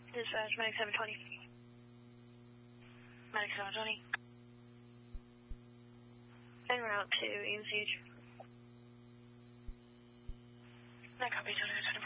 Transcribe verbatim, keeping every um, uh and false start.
Dispatch, Medic seven twenty. Medic seven twenty. En route to E M C H. That copy, twenty-one twenty.